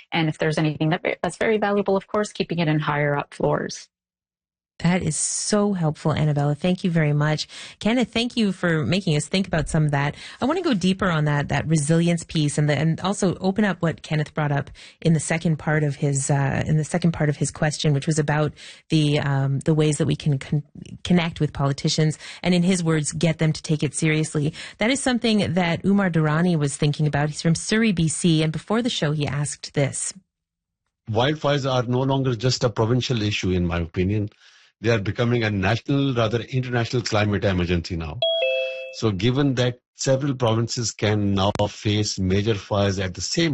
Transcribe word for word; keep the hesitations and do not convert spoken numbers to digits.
And if there's anything that that's very valuable, of course, keeping it in higher up floors. That is so helpful, Annabella. Thank you very much. Kenneth, thank you for making us think about some of that. I want to go deeper on that, that resilience piece, and the, and also open up what Kenneth brought up in the second part of his, uh, in the second part of his question, which was about the, um, the ways that we can con- connect with politicians and, in his words, get them to take it seriously. That is something that Umar Durrani was thinking about. He's from Surrey, B C, and before the show, he asked this. Wildfires are no longer just a provincial issue, in my opinion. They are becoming a national, rather international climate emergency now. So given that several provinces can now face major fires at the same